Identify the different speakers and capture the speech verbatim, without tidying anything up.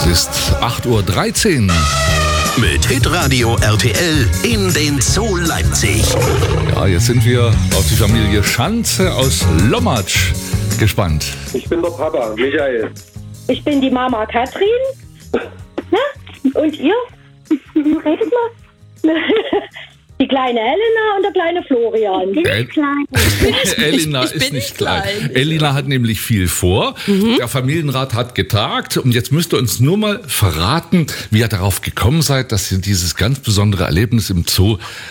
Speaker 1: ist acht Uhr dreizehn.
Speaker 2: Mit Hitradio R T L in den Zoo Leipzig.
Speaker 1: Ja, jetzt sind wir auf die Familie Schanze aus Lommatsch gespannt.
Speaker 3: Ich bin der Papa, Michael.
Speaker 4: Ich bin die Mama Katrin. Na? Und ihr? Redet mal. Die kleine Elena und der kleine Florian.
Speaker 5: Ich bin klein.
Speaker 1: Elina
Speaker 5: Ich- ich
Speaker 1: ist
Speaker 5: bin
Speaker 1: nicht
Speaker 5: klein.
Speaker 1: klein. Elina hat nämlich viel vor. Der Familienrat hat getagt und jetzt müsst ihr uns nur mal verraten, wie ihr darauf gekommen seid, dass ihr dieses ganz besondere Erlebnis im Zoo